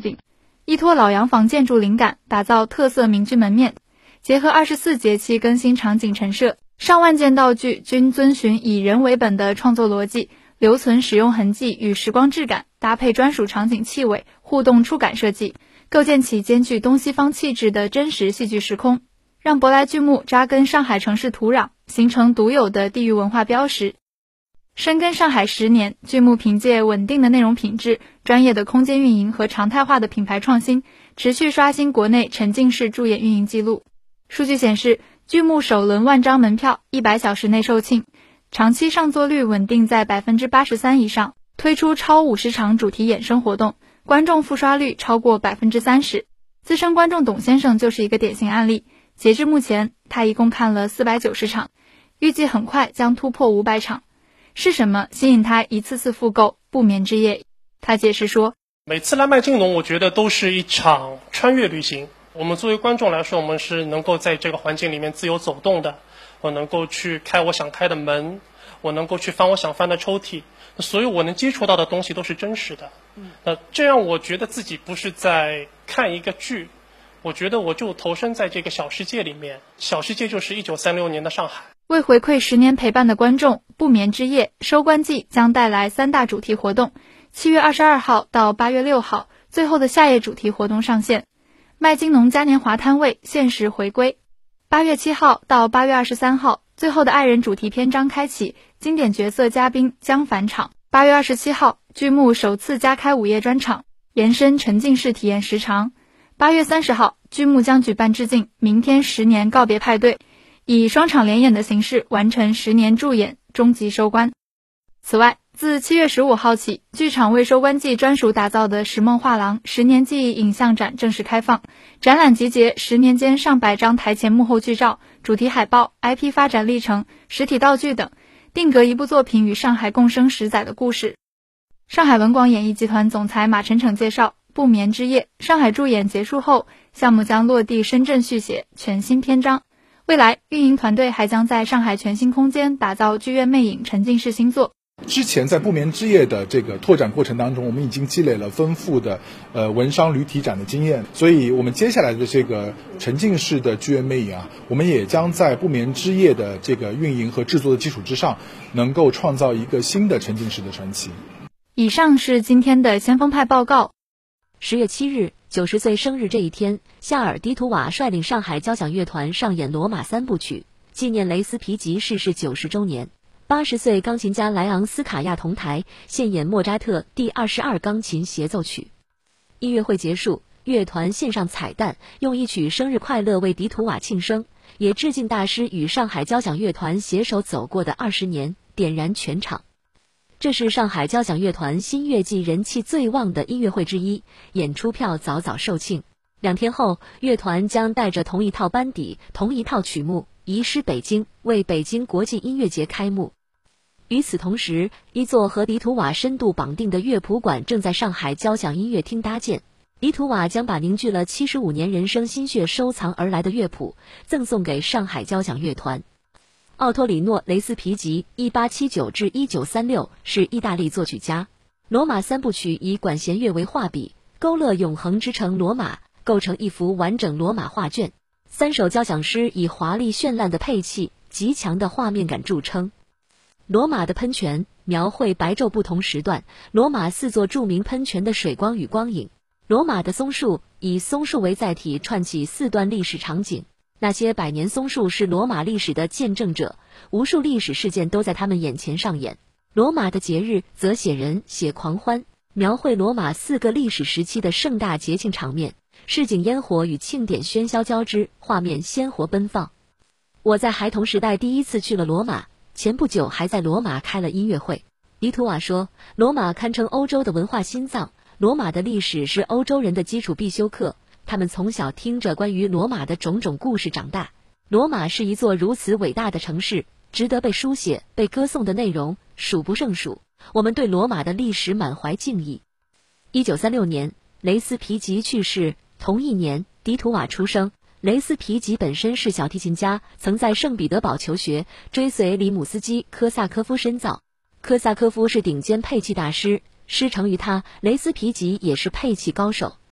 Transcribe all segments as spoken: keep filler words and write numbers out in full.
景，依托老洋房建筑灵感，打造特色民居门面，结合二十四节气更新场景陈设，上万件道具均遵循以人为本的创作逻辑，留存使用痕迹与时光质感，搭配专属场景气味、互动触感设计，构建起兼具东西方气质的真实戏剧时空，让舶来剧目扎根上海城市土壤，形成独有的地域文化标识。深耕上海十年，剧目凭借稳定的内容品质、专业的空间运营和常态化的品牌创新，持续刷新国内沉浸式助演运营记录。数据显示，剧目首轮万张门票一百小时内售罄，长期上座率稳定在 百分之八十三 以上，推出超五十场主题衍生活动，观众复刷率超过 百分之三十。 资深观众董先生就是一个典型案例，截至目前他一共看了四百九十场，预计很快将突破五百场。是什么吸引他一次次复购不眠之夜？他解释说， 每次来麦金龙我觉得都是一场穿越旅行，我们作为观众来说，我们是能够在这个环境里面自由走动的，我能够去开我想开的门，我能够去翻我想翻的抽屉，所有我能接触到的东西都是真实的。那这样我觉得自己不是在看一个剧，我觉得我就投身在这个小世界里面，小世界就是一九三六年的上海。 为回馈十年陪伴的观众，不眠之夜收官季将带来三大主题活动，七月二十二号到八月六号，最后的夏夜主题活动上线。麦金农嘉年华摊位限时回归，八月七号到八月二十三号，最后的爱人主题篇章开启，经典角色嘉宾将返场。八月二十七号，剧目首次加开午夜专场，延伸沉浸式体验时长。八月三十号，剧目将举办致敬明天十年告别派对，以双场联演的形式完成十年助演，终极收官。此外，自七月十五号起，剧场为收官季专属打造的石梦画廊十年记忆影像展正式开放，展览集结十年间上百张台前幕后剧照、主题海报、I P 发展历程、实体道具等，定格一部作品与上海共生十载的故事。上海文广演艺集团总裁马晨晨介绍，不眠之夜上海助演结束后，项目将落地深圳续写全新篇章。未来运营团队还将在上海全新空间打造剧院魅影沉浸式新作。 之前在不眠之夜的这个拓展过程当中，我们已经积累了丰富的呃文商旅体展的经验，所以我们接下来的这个沉浸式的剧院魅影啊，我们也将在不眠之夜的这个运营和制作的基础之上，能够创造一个新的沉浸式的传奇。 以上是今天的先锋派报告。 十月七日，九十岁生日这一天，夏尔·迪图瓦率领上海交响乐团上演《罗马三部曲》，纪念雷斯皮吉逝世九十周年。八十岁钢琴家莱昂斯卡亚同台献演莫扎特第二十二钢琴协奏曲。音乐会结束，乐团献上彩蛋，用一曲《生日快乐》为迪图瓦庆生，也致敬大师与上海交响乐团携手走过的二十年，点燃全场。这是上海交响乐团新乐季人气最旺的音乐会之一，演出票早早售罄。两天后，乐团将带着同一套班底、同一套曲目移师北京，为北京国际音乐节开幕。与此同时，一座和迪图瓦深度绑定的乐谱馆正在上海交响音乐厅搭建。迪图瓦将把凝聚了七十五年人生心血收藏而来的乐谱赠送给上海交响乐团。奥托里诺·雷斯皮吉 一八七九至一九三六 是意大利作曲家。罗马三部曲以管弦乐为画笔，勾勒永恒之城罗马，构成一幅完整罗马画卷。三首交响诗以华丽绚烂的配器、极强的画面感著称。罗马的喷泉描绘白昼不同时段罗马四座著名喷泉的水光与光影。罗马的松树以松树为载体串起四段历史场景，那些百年松树是罗马历史的见证者，无数历史事件都在他们眼前上演。罗马的节日则写人写狂欢，描绘罗马四个历史时期的盛大节庆场面，市井烟火与庆典喧嚣交织，画面鲜活奔放。我在孩童时代第一次去了罗马，前不久还在罗马开了音乐会。迪图瓦说，罗马堪称欧洲的文化心脏，罗马的历史是欧洲人的基础必修课，他们从小听着关于罗马的种种故事长大。罗马是一座如此伟大的城市，值得被书写、被歌颂的内容数不胜数。我们对罗马的历史满怀敬意。一九三六年，雷斯皮吉去世，同一年，迪图瓦出生。雷斯皮吉本身是小提琴家，曾在圣彼得堡求学，追随里姆斯基、科萨科夫深造。科萨科夫是顶尖配器大师，师承于他，雷斯皮吉也是配器高手。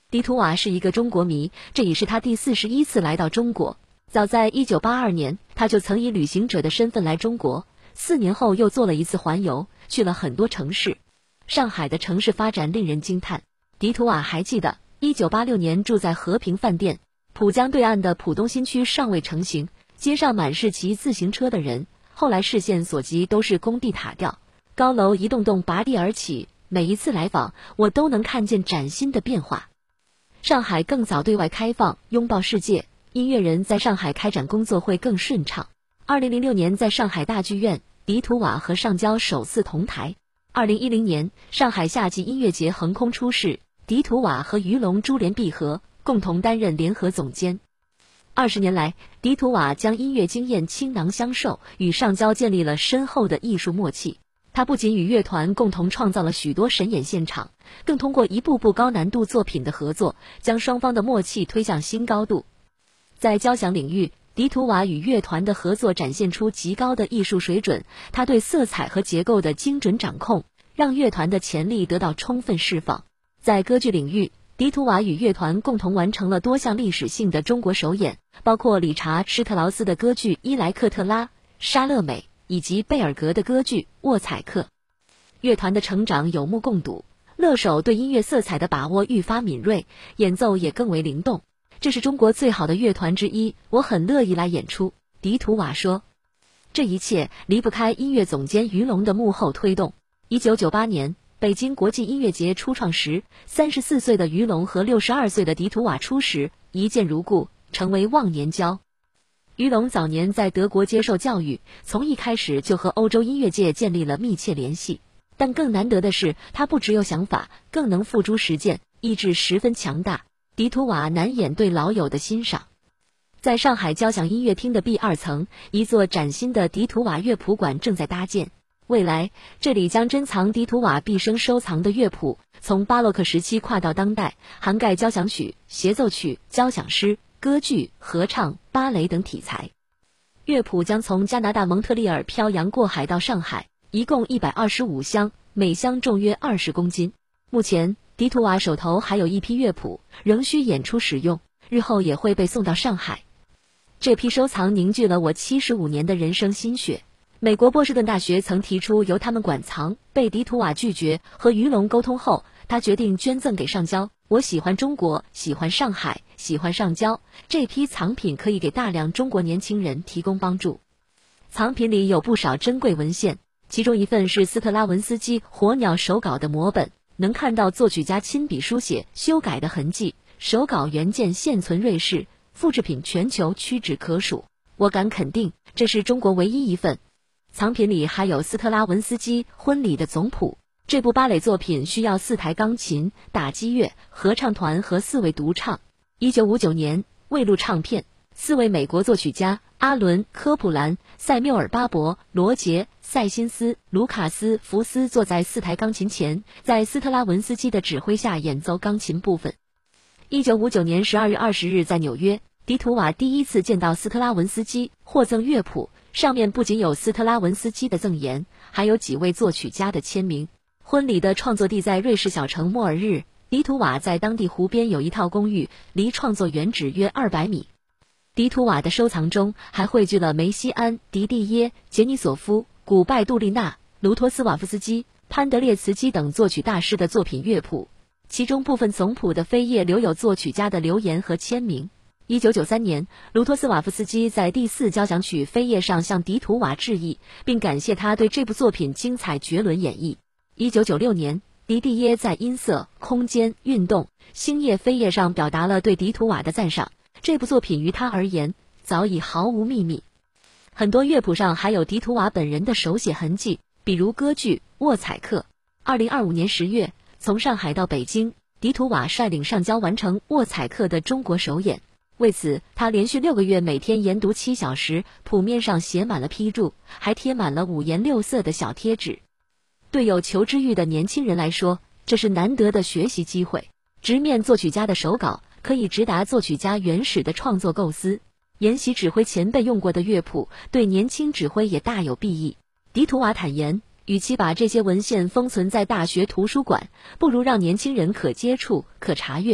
迪图瓦是一个中国迷，这已是他第四十一次来到中国。早在一九八二年，他就曾以旅行者的身份来中国，四年后又做了一次环游，去了很多城市。上海的城市发展令人惊叹。迪图瓦还记得，一九八六年住在和平饭店，浦江对岸的浦东新区尚未成型，街上满是骑自行车的人，后来视线所及都是工地塔吊，高楼一栋栋拔地而起，每一次来访，我都能看见崭新的变化。上海更早对外开放，拥抱世界，音乐人在上海开展工作会更顺畅。二零零六年在上海大剧院，迪图瓦和上交首次同台。二零一零年，上海夏季音乐节横空出世，迪图瓦和于龙珠联璧合，共同担任联合总监。二十年来，迪图瓦将音乐经验倾囊相授，与上交建立了深厚的艺术默契。他不仅与乐团共同创造了许多神演现场，更通过一部部高难度作品的合作，将双方的默契推向新高度。在交响领域，迪图瓦与乐团的合作展现出极高的艺术水准，他对色彩和结构的精准掌控，让乐团的潜力得到充分释放。在歌剧领域，迪图瓦与乐团共同完成了多项历史性的中国首演，包括理查施特劳斯的歌剧《伊莱克特拉》、莎乐美以及贝尔格的歌剧《沃采克》。乐团的成长有目共睹，乐手对音乐色彩的把握愈发敏锐，演奏也更为灵动。这是中国最好的乐团之一，我很乐意来演出。迪图瓦说，这一切离不开音乐总监于龙的幕后推动。一九九八年，北京国际音乐节初创时，三十四岁的于龙和六十二岁的迪图瓦初识，一见如故，成为忘年交。于龙早年在德国接受教育，从一开始就和欧洲音乐界建立了密切联系。但更难得的是，他不只有想法，更能付诸实践，意志十分强大。迪图瓦难掩对老友的欣赏。在上海交响音乐厅的 B 二层，一座崭新的迪图瓦乐谱馆正在搭建。未来，这里将珍藏迪图瓦毕生收藏的乐谱，从巴洛克时期跨到当代，涵盖交响曲、协奏曲、交响诗、歌剧、合唱、芭蕾等题材。乐谱将从加拿大蒙特利尔漂洋过海到上海，一共一百二十五箱，每箱重约二十公斤。目前，迪图瓦手头还有一批乐谱，仍需演出使用，日后也会被送到上海。这批收藏凝聚了我七十五年的人生心血。美国波士顿大学曾提出由他们馆藏，被迪图瓦拒绝。和于龙沟通后，他决定捐赠给上交。我喜欢中国，喜欢上海，喜欢上交，这批藏品可以给大量中国年轻人提供帮助。藏品里有不少珍贵文献，其中一份是斯特拉文斯基《火鸟》手稿的摹本，能看到作曲家亲笔书写、修改的痕迹，手稿原件现存瑞士，复制品全球屈指可数。我敢肯定，这是中国唯一一份。藏品里还有斯特拉文斯基《婚礼》的总谱。这部芭蕾作品需要四台钢琴、打击乐、合唱团和四位独唱。一九五九年，未录唱片，四位美国作曲家阿伦·科普兰、塞缪尔·巴伯、罗杰·塞辛斯、卢卡斯·福斯坐在四台钢琴前，在斯特拉文斯基的指挥下演奏钢琴部分。一九五九年十二月二十日，在纽约，迪图瓦第一次见到斯特拉文斯基，获赠乐谱，上面不仅有斯特拉文斯基的赠言，还有几位作曲家的签名。婚礼的创作地在瑞士小城莫尔日，迪图瓦在当地湖边有一套公寓，离创作原址约二百米。迪图瓦的收藏中还汇聚了梅西安、迪蒂耶、杰尼索夫、古拜杜利纳、卢托斯瓦夫斯基、潘德列茨基等作曲大师的作品乐谱，其中部分总谱的扉页留有作曲家的留言和签名。一九九三年，卢托斯瓦夫斯基在第四交响曲扉页上向迪图瓦致意，并感谢他对这部作品精彩绝伦演绎。一九九六年，迪蒂耶在音色、空间、运动、星夜扉页上表达了对迪图瓦的赞赏。这部作品于他而言早已毫无秘密。很多乐谱上还有迪图瓦本人的手写痕迹，比如歌剧《沃采克》。二零二五年十月，从上海到北京，迪图瓦率领上交完成《沃采克》的中国首演。为此，他连续六个月每天研读七小时，谱面上写满了批注，还贴满了五颜六色的小贴纸。对有求知欲的年轻人来说，这是难得的学习机会。直面作曲家的手稿，可以直达作曲家原始的创作构思。研习指挥前辈用过的乐谱，对年轻指挥也大有裨益。迪图瓦坦言，与其把这些文献封存在大学图书馆，不如让年轻人可接触、可查阅。